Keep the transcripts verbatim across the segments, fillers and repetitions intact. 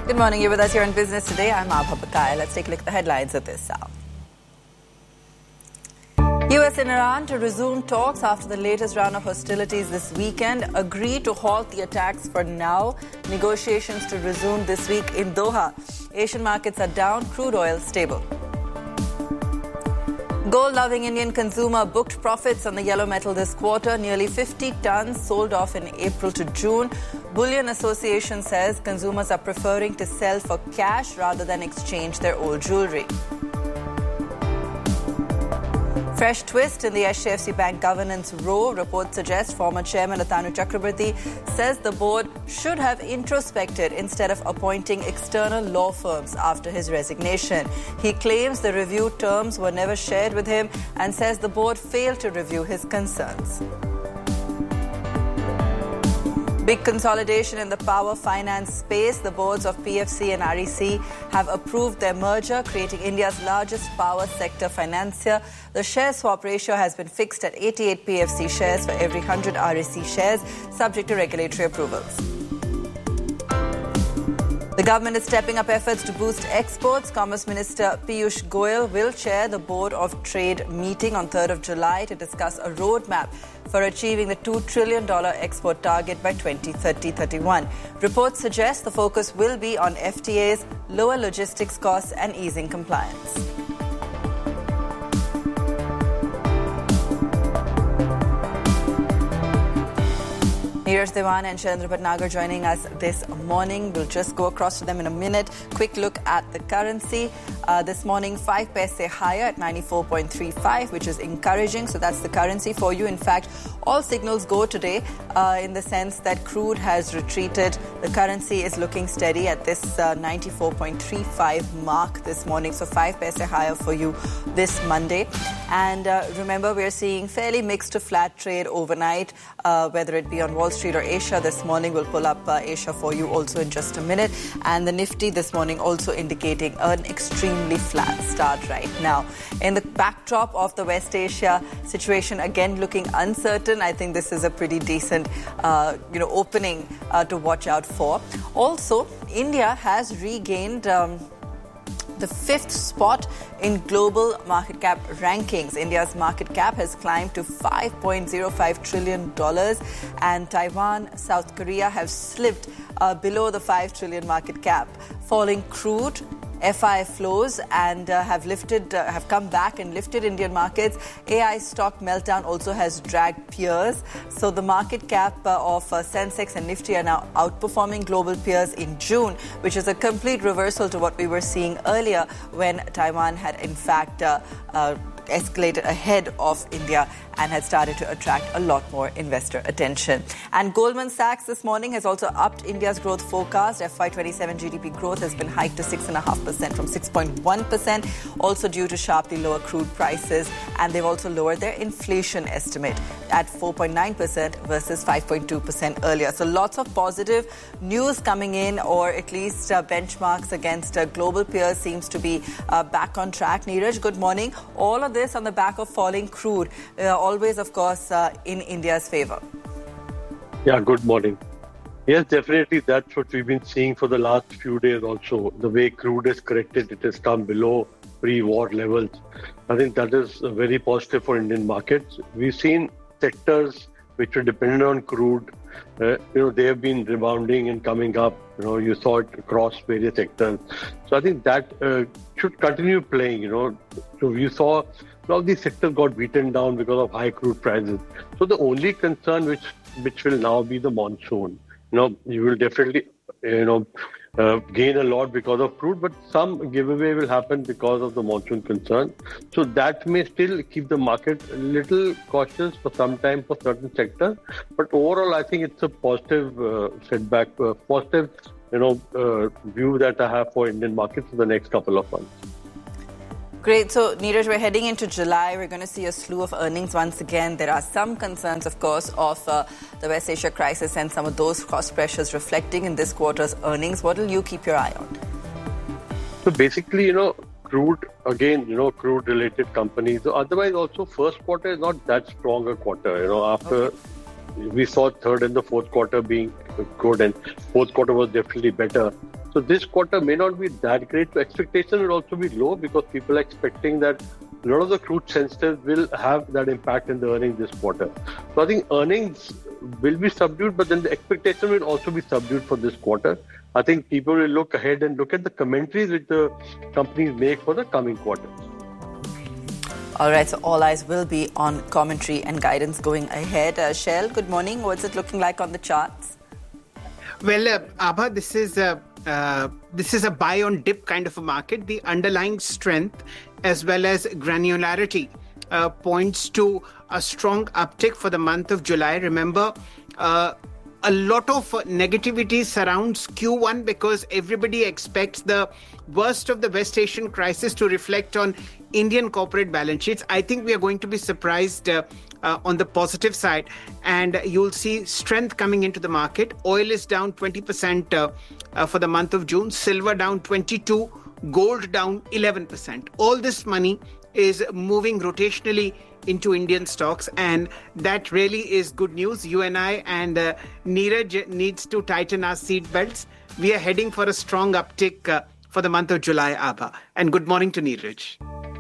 Good morning. You're with us here on Business Today. I'm Abha Bakaya. Let's take a look at the headlines of this hour. U S and Iran to resume talks after the latest round of hostilities this weekend. Agree to halt the attacks for now. Negotiations to resume this week in Doha. Asian markets are down. Crude oil stable. Gold-loving Indian consumer booked profits on the yellow metal this quarter. Nearly fifty tons sold off in April to June. Bullion Association says consumers are preferring to sell for cash rather than exchange their old jewellery. Fresh twist in the H D F C Bank governance row. Reports suggest former chairman Atanu Chakrabarti says the board should have introspected instead of appointing external law firms after his resignation. He claims the review terms were never shared with him and says the board failed to review his concerns. Big consolidation in the power finance space. The boards of P F C and R E C have approved their merger, creating India's largest power sector financier. The share swap ratio has been fixed at eighty-eight P F C shares for every one hundred R E C shares, subject to regulatory approvals. The government is stepping up efforts to boost exports. Commerce Minister Piyush Goyal will chair the Board of Trade meeting on third of July to discuss a roadmap for achieving the two trillion dollars export target by twenty thirty thirty-one. Reports suggest the focus will be on F T As, lower logistics costs and easing compliance. Neeraj Dewan and Shailendra Bhatnagar joining us this morning. We'll just go across to them in a minute. Quick look at the currency. Uh, this morning, five paise higher at ninety-four point three five, which is encouraging. So that's the currency for you. In fact, all signals go today uh, in the sense that crude has retreated. The currency is looking steady at this uh, ninety-four point three five mark this morning. So five paise higher for you this Monday. And uh, remember, we're seeing fairly mixed to flat trade overnight, uh, whether it be on Wall Street or Asia this morning. We'll pull up uh, Asia for you also in just a minute. And the Nifty this morning also indicating an extremely flat start right now. In the backdrop of the West Asia situation, again looking uncertain, I think this is a pretty decent uh, you know, opening uh, to watch out for. Also, India has regained Um, the fifth spot in global market cap rankings. India's market cap has climbed to five point zero five trillion dollars, and Taiwan, South Korea have slipped uh, below the five trillion market cap. Falling crude, F I flows and uh, have lifted, uh, have come back and lifted Indian markets. A I stock meltdown also has dragged peers. So the market cap uh, of uh, Sensex and Nifty are now outperforming global peers in June, which is a complete reversal to what we were seeing earlier when Taiwan had in fact uh, uh, escalated ahead of India and had started to attract a lot more investor attention. And Goldman Sachs this morning has also upped India's growth forecast. F Y twenty-seven G D P growth has been hiked to six point five percent from six point one percent, also due to sharply lower crude prices. And they've also lowered their inflation estimate at four point nine percent versus five point two percent earlier. So lots of positive news coming in, or at least uh, benchmarks against uh, global peers seems to be uh, back on track. Neeraj, good morning. All of this on the back of falling crude, uh, always, of course, uh, in India's favor. Yeah, good morning. Yes, definitely. That's what we've been seeing for the last few days also. The way crude is corrected, it has come below pre-war levels. I think that is very positive for Indian markets. We've seen sectors which were dependent on crude, uh, you know, they have been rebounding and coming up. You know, you saw it across various sectors. So I think that uh, should continue playing, you know. So you saw a lot of these sectors got beaten down because of high crude prices. So the only concern which which will now be the monsoon. You know, you will definitely, you know, uh, gain a lot because of crude, but some giveaway will happen because of the monsoon concern. So that may still keep the market a little cautious for some time for certain sectors. But overall, I think it's a positive uh, setback, uh, positive, you know, uh, view that I have for Indian markets for the next couple of months. Great. So, Neeraj, we're heading into July. We're going to see a slew of earnings once again. There are some concerns, of course, of uh, the West Asia crisis and some of those cost pressures reflecting in this quarter's earnings. What will you keep your eye on? So, basically, you know, crude, again, you know, crude-related companies. Otherwise, also, first quarter is not that strong a quarter. You know, after okay. we saw third and the fourth quarter being good, and fourth quarter was definitely better. So this quarter may not be that great. So expectation will also be low because people are expecting that a lot of the crude sensitive will have that impact in the earnings this quarter. So I think earnings will be subdued, but then the expectation will also be subdued for this quarter. I think people will look ahead and look at the commentaries which the companies make for the coming quarters. All right, so all eyes will be on commentary and guidance going ahead. Uh, Shell, good morning. What's it looking like on the charts? Well, uh, Abha, this is a uh, this is a buy on dip kind of a market. The underlying strength as well as granularity uh, points to a strong uptick for the month of July. Remember, uh, a lot of negativity surrounds Q one because everybody expects the worst of the West Asian crisis to reflect on Indian corporate balance sheets. I think we are going to be surprised uh, uh, on the positive side, and you'll see strength coming into the market. Oil is down twenty percent uh, uh, for the month of June, silver down twenty-two, gold down eleven percent. All this money is moving rotationally into Indian stocks, and that really is good news. You and I and uh, Neeraj needs to tighten our seat belts. We are heading for a strong uptick uh, for the month of July, Abha. And good morning to Neeraj.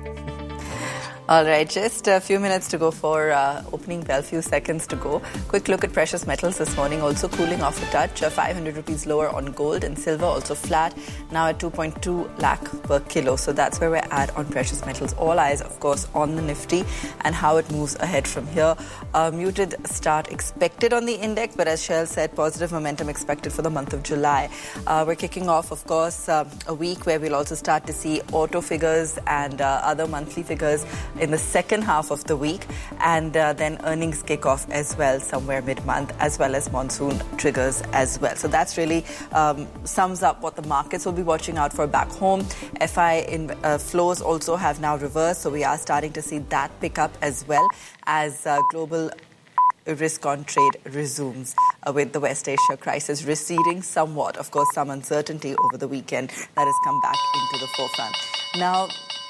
All right, just a few minutes to go for uh, opening bell, few seconds to go. Quick look at precious metals this morning, also cooling off a touch, uh, five hundred rupees lower on gold, and silver also flat, now at two point two lakh per kilo. So that's where we're at on precious metals. All eyes, of course, on the Nifty and how it moves ahead from here. Uh, muted start expected on the index, but as Shell said, positive momentum expected for the month of July. Uh, we're kicking off, of course, uh, a week where we'll also start to see auto figures and uh, other monthly figures in the second half of the week, and uh, then earnings kick off as well somewhere mid-month, as well as monsoon triggers as well. So that's really um, sums up what the markets will be watching out for back home. F I in, uh, flows also have now reversed, so we are starting to see that pick up as well as uh, global risk on trade resumes uh, with the West Asia crisis receding somewhat. Of course, some uncertainty over the weekend that has come back into the forefront. Now,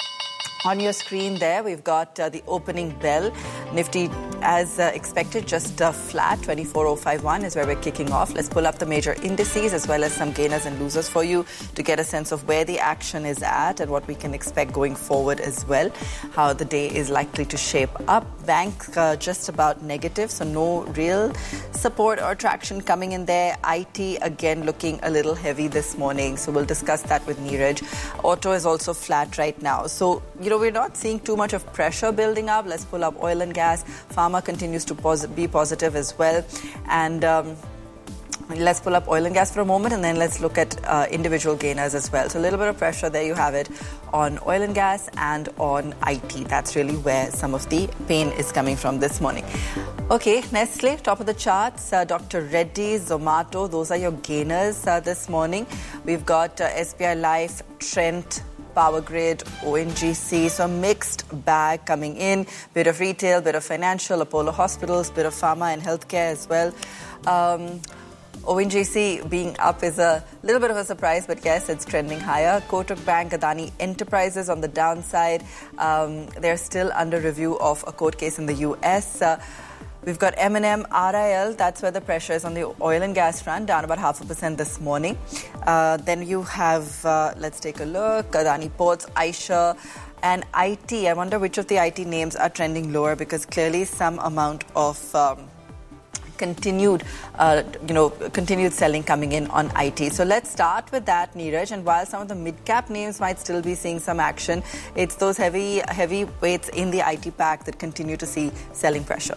on your screen there, we've got uh, the opening bell. Nifty, as uh, expected, just uh, flat. twenty-four oh five one is where we're kicking off. Let's pull up the major indices as well as some gainers and losers for you to get a sense of where the action is at and what we can expect going forward as well, how the day is likely to shape up. Bank uh, just about negative, so no real support or traction coming in there. I T, again, looking a little heavy this morning, so we'll discuss that with Neeraj. Auto is also flat right now. So, you know, we're not seeing too much of pressure building up. Let's pull up oil and gas. Pharma continues to pos- be positive as well. And um, let's pull up oil and gas for a moment, and then let's look at uh, individual gainers as well. So a little bit of pressure, there you have it, on oil and gas and on I T. That's really where some of the pain is coming from this morning. Okay, Nestle, top of the charts. Uh, Doctor Reddy, Zomato, those are your gainers uh, this morning. We've got uh, S B I Life, Trent, Power Grid, O N G C, so a mixed bag coming in. Bit of retail, bit of financial, Apollo Hospitals, bit of pharma and healthcare as well. Um, O N G C being up is a little bit of a surprise, but yes, it's trending higher. Kotak Bank, Adani Enterprises on the downside. Um, they're still under review of a court case in the U S. Uh, We've got M and M, R I L, that's where the pressure is on the oil and gas front, down about half a percent this morning. Uh, then you have, uh, let's take a look, Adani Ports, Aisha, and I T. I wonder which of the I T names are trending lower, because clearly some amount of um, continued, uh, you know, continued selling coming in on I T. So let's start with that, Neeraj. And while some of the mid-cap names might still be seeing some action, it's those heavy, heavy weights in the I T pack that continue to see selling pressure.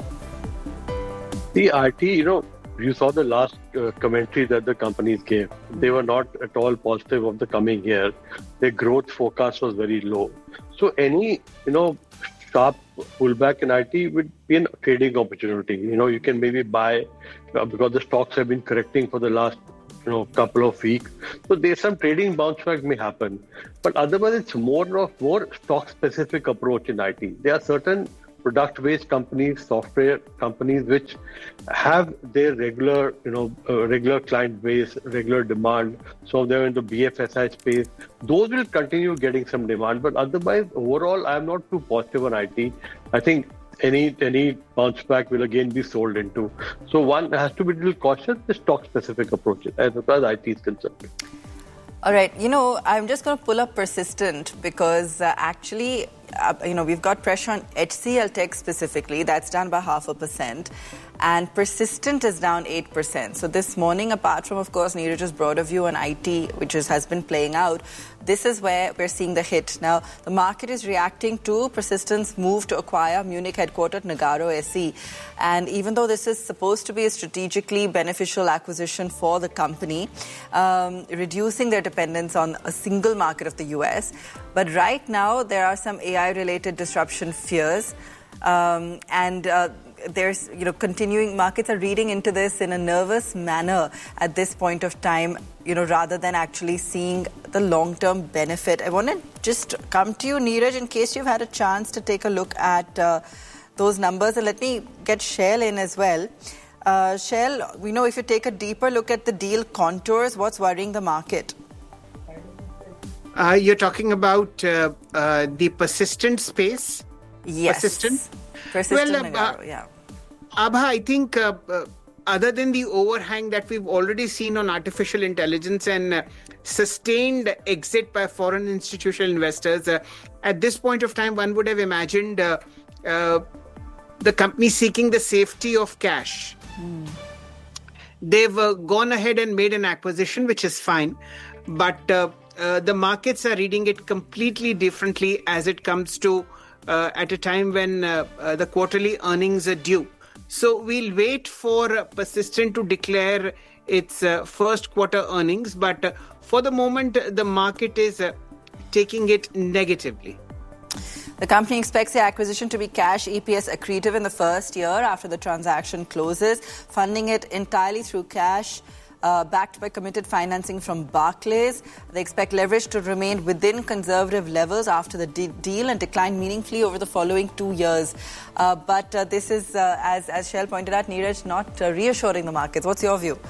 The I T, you know, you saw the last uh, commentary that the companies gave. They were not at all positive of the coming year. Their growth forecast was very low. So any, you know, sharp pullback in I T would be a trading opportunity. You know, you can maybe buy uh, because the stocks have been correcting for the last, you know, couple of weeks. So there's some trading bounce back may happen. But otherwise, it's more of more stock-specific approach in I T. There are certain product-based companies, software companies, which have their regular, you know, uh, regular client base, regular demand. So they're in the B F S I space. Those will continue getting some demand. But otherwise, overall, I'm not too positive on I T. I think any any bounce back will again be sold into. So one has to be a little cautious with stock-specific approaches as far as I T is concerned. All right. You know, I'm just going to pull up Persistent because uh, actually, uh, you know, we've got pressure on H C L Tech specifically. That's down by half a percent. And Persistent is down eight percent. So this morning, apart from, of course, Neeraj's broader view on I T, which is, has been playing out, this is where we're seeing the hit. Now, the market is reacting to Persistent's move to acquire Munich-headquartered Nagarro S E. And even though this is supposed to be a strategically beneficial acquisition for the company, um, reducing their dependence on a single market of the U S, but right now there are some A I-related disruption fears. Um, and uh, there's, you know, continuing, markets are reading into this in a nervous manner at this point of time, you know, rather than actually seeing the long-term benefit. I want to just come to you, Neeraj, in case you've had a chance to take a look at uh, those numbers. And let me get Shell in as well. Uh, Shell, we know if you take a deeper look at the deal contours, what's worrying the market? Uh, you're talking about uh, uh, the Persistent space? Yes. Persistent? Persistent well, uh, Nagarro, yeah. Abha, I think uh, uh, other than the overhang that we've already seen on artificial intelligence and uh, sustained exit by foreign institutional investors, uh, at this point of time, one would have imagined uh, uh, the company seeking the safety of cash. Mm. They've uh, gone ahead and made an acquisition, which is fine, but uh, uh, the markets are reading it completely differently as it comes to Uh, at a time when uh, uh, the quarterly earnings are due. So we'll wait for uh, Persistent to declare its uh, first quarter earnings. But uh, for the moment, the market is uh, taking it negatively. The company expects the acquisition to be cash E P S accretive in the first year after the transaction closes, funding it entirely through cash. Uh, backed by committed financing from Barclays. They expect leverage to remain within conservative levels after the de- deal and decline meaningfully over the following two years. Uh, but uh, this is, uh, as, as Shell pointed out, Neeraj, not uh, reassuring the markets. What's your view?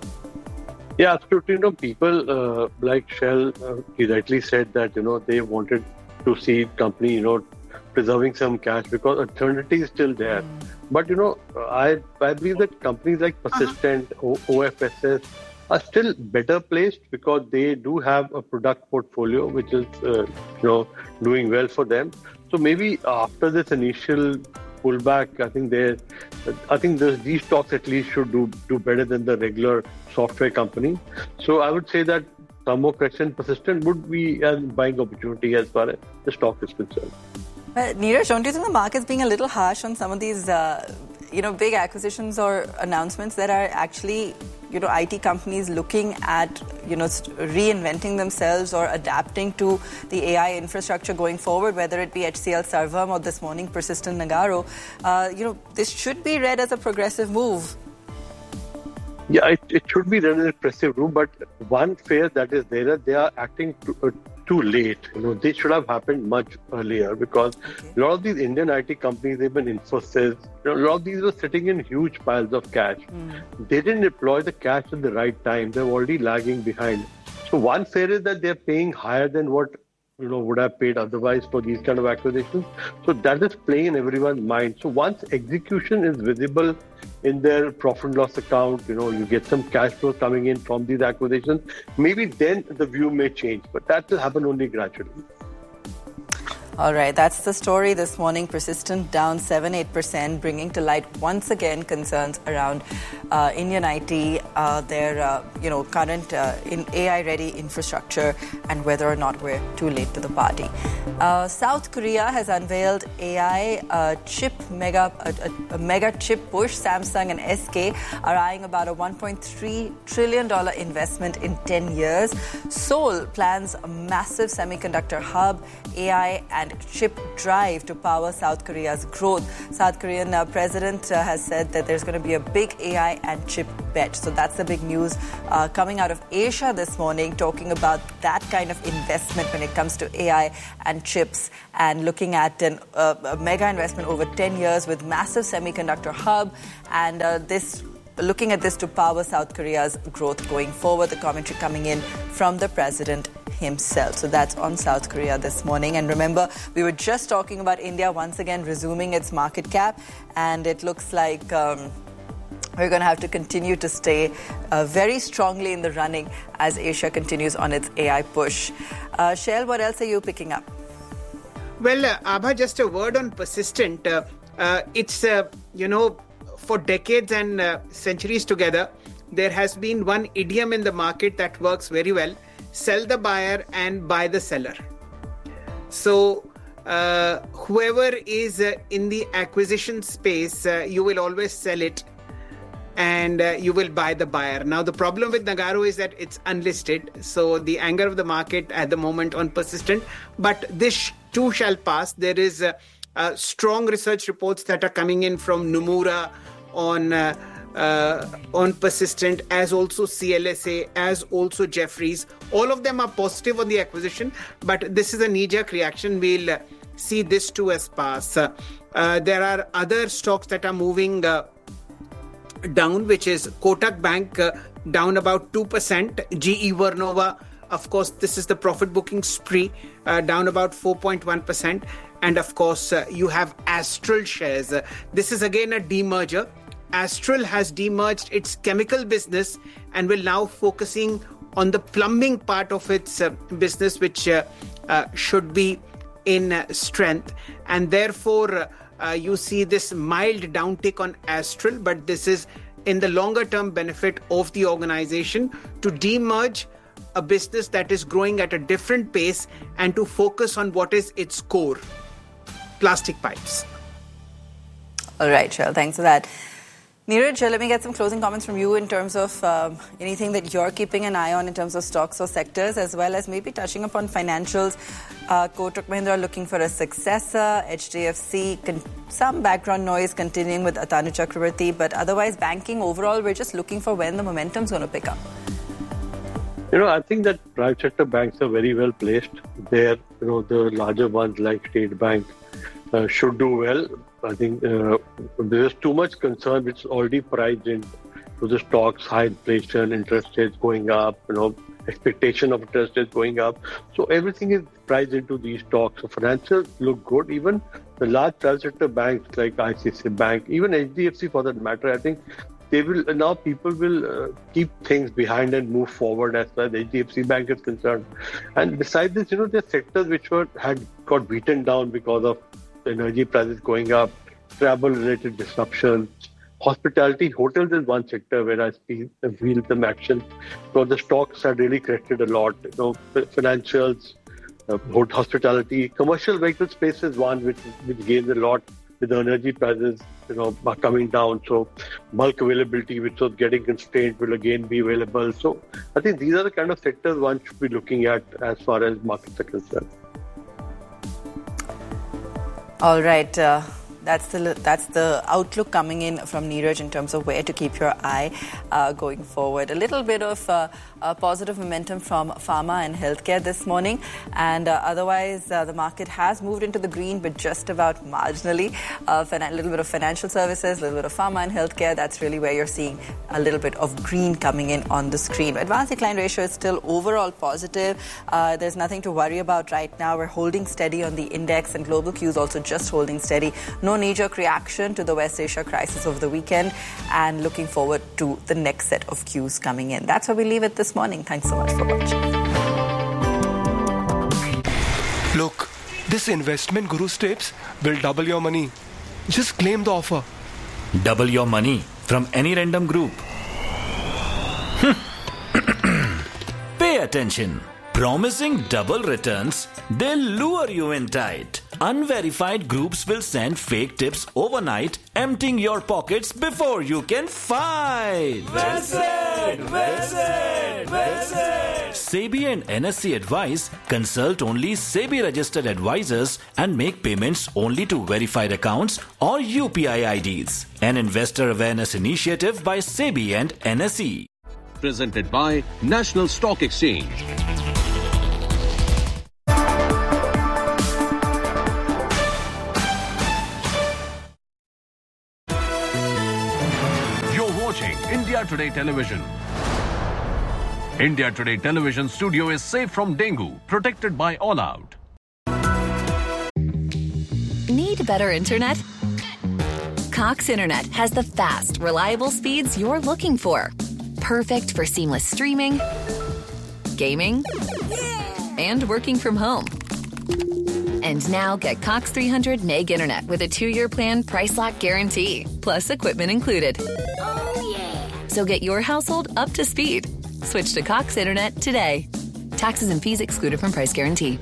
Yeah, absolutely. You know, people uh, like Shell, uh, he rightly said that, you know, they wanted to see company, you know, preserving some cash because eternity is still there. Mm. But, you know, I I believe that companies like Persistent, uh-huh. O F S S are still better placed because they do have a product portfolio which is, uh, you know, doing well for them. So maybe after this initial pullback, I think they, I think this, these stocks at least should do do better than the regular software company. So I would say that some more correction Persistent would be a buying opportunity as far as the stock is concerned. Well, Neeraj, don't you think the market's being a little harsh on some of these, uh, you know, big acquisitions or announcements that are actually, you know, I T companies looking at, you know, reinventing themselves or adapting to the A I infrastructure going forward, whether it be H C L Sarvam or this morning Persistent Nagarro. Uh, you know, this should be read as a progressive move. Yeah, it, it should be read as a progressive move, but one fear that is there, they are acting too, uh, too late. You know, this should have happened much earlier because okay. a lot of these Indian I T companies, they've been Infosys, you know, a lot of these were sitting in huge piles of cash. Mm. They didn't deploy the cash at the right time. They're already lagging behind. So one fear is that they're paying higher than what, you know, would have paid otherwise for these kind of acquisitions. So that is playing in everyone's mind. So once execution is visible in their profit and loss account, you know, you get some cash flow coming in from these acquisitions, maybe then the view may change, but that will happen only gradually. All right, that's the story this morning. Persistent down seven to eight percent, bringing to light once again concerns around uh, Indian I T, uh, their uh, you know current uh, in A I-ready infrastructure, and whether or not we're too late to the party. Uh, South Korea has unveiled A I uh, chip mega a, a mega chip push. Samsung and S K are eyeing about a one point three trillion dollars investment in ten years. Seoul plans a massive semiconductor hub, A I and and chip drive to power South Korea's growth. South Korean uh, president uh, has said that there's going to be a big A I and chip bet. So that's the big news uh, coming out of Asia this morning, talking about that kind of investment when it comes to A I and chips, and looking at an, uh, a mega investment over ten years with massive semiconductor hub, and uh, this looking at this to power South Korea's growth going forward. The commentary coming in from the president himself. So that's on South Korea this morning. And remember, we were just talking about India once again resuming its market cap, and it looks like um, we're going to have to continue to stay uh, very strongly in the running as Asia continues on its A I push. Uh, Shail, what else are you picking up? Well, uh, Abha, just a word on Persistent. Uh, uh, it's, uh, you know, for decades and uh, centuries together, there has been one idiom in the market that works very well: sell the buyer and buy the seller. So uh, whoever is uh, in the acquisition space, uh, you will always sell it and uh, you will buy the buyer. Now, the problem with Nagarro is that it's unlisted. So the anger of the market at the moment on Persistent, but this too shall pass. There is uh, uh, strong research reports that are coming in from Nomura on uh, uh, on Persistent, as also C L S A, as also Jefferies. All of them are positive on the acquisition, but this is a knee-jerk reaction. We'll uh, see this too as pass. Uh, uh, there are other stocks that are moving uh, down, which is Kotak Bank uh, down about two percent. G E Vernova, of course, this is the profit booking spree, uh, down about four point one percent. And of course, uh, you have Astral shares. Uh, this is again a demerger. Astral has demerged its chemical business and will now focusing on the plumbing part of its uh, business, which uh, uh, should be in uh, strength. And therefore, uh, uh, you see this mild downtick on Astral, but this is in the longer term benefit of the organization to demerge a business that is growing at a different pace and to focus on what is its core: plastic pipes. All right, Shail, thanks for that. Neeraj, let me get some closing comments from you in terms of um, anything that you're keeping an eye on in terms of stocks or sectors, as well as maybe touching upon financials. Uh, Kotak Mahindra looking for a successor, H D F C, con- some background noise continuing with Atanu Chakrabarti, but otherwise banking overall, we're just looking for when the momentum's going to pick up. You know, I think that private sector banks are very well placed there. You know, the larger ones like State Bank uh, should do well. I think uh, there is too much concern which is already priced into the stocks: high inflation, interest rates going up, you know, expectation of interest rates going up. So everything is priced into these stocks. So financials look good. Even the large private sector banks like I C I C I Bank, even H D F C for that matter, I think they will now people will uh, keep things behind and move forward as far as H D F C Bank is concerned. And besides this, you know, there are sectors which were had got beaten down because of energy prices going up, travel-related disruptions, hospitality, hotels is one sector where I see feel some action. So the stocks have really corrected a lot. You know, financials, uh, hospitality, commercial vehicle space is one which which gains a lot with the energy prices, you know, are coming down. So bulk availability, which was getting constrained, will again be available. So I think these are the kind of sectors one should be looking at as far as markets are concerned. All right. Uh, that's the that's the outlook coming in from Neeraj in terms of where to keep your eye uh, going forward. A little bit of uh, uh, positive momentum from pharma and healthcare this morning, and uh, otherwise uh, the market has moved into the green, but just about marginally. Uh, a little bit of financial services, a little bit of pharma and healthcare. That's really where you're seeing a little bit of green coming in on the screen. Advanced decline ratio is still overall positive. Uh, there's nothing to worry about right now. We're holding steady on the index, and global cues also just holding steady. No knee-jerk reaction to the West Asia crisis over the weekend, and looking forward to the next set of cues coming in. That's where we leave it this morning. Thanks so much for watching. Look, this investment Guru's tips will double your money. Just claim the offer. Double your money from any random group. Pay attention. Promising double returns, they'll lure you in tight. Unverified groups will send fake tips overnight, emptying your pockets before you can fight. Well said, well said, well said. SEBI and N S E advise consult only SEBI registered advisors and make payments only to verified accounts or U P I I Ds. An investor awareness initiative by SEBI and N S E. Presented by National Stock Exchange. India Today Television. India Today Television studio is safe from dengue, protected by All Out. Need better internet? Cox Internet has the fast, reliable speeds you're looking for. Perfect for seamless streaming, gaming, and working from home. And now get Cox three hundred meg internet with a two-year plan price lock guarantee, plus equipment included. Oh, yeah. So get your household up to speed. Switch to Cox Internet today. Taxes and fees excluded from price guarantee.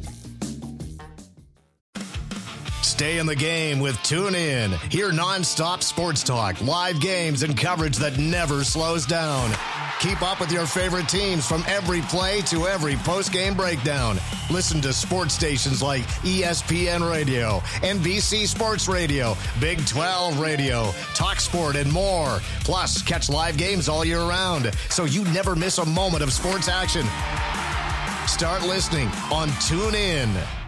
Stay in the game with TuneIn. Hear nonstop sports talk, live games, and coverage that never slows down. Keep up with your favorite teams from every play to every post-game breakdown. Listen to sports stations like E S P N Radio, N B C Sports Radio, Big twelve Radio, TalkSport, and more. Plus, catch live games all year round, so you never miss a moment of sports action. Start listening on TuneIn.